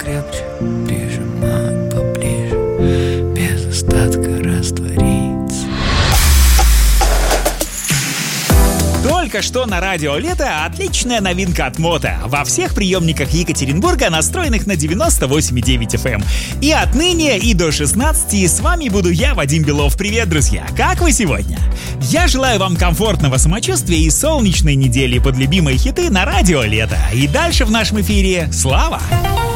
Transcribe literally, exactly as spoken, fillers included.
покрепче, прижимают поближе, без остатка раствориться. Только что на радио «Лето» отличная новинка от Мото. Во всех приемниках Екатеринбурга, настроенных на девяносто восемь и девять эф эм. И отныне, и до шестнадцати с вами буду я, Вадим Белов. Привет, друзья! Как вы сегодня? Я желаю вам комфортного самочувствия и солнечной недели под любимые хиты на радио «Лето». И дальше в нашем эфире Слава!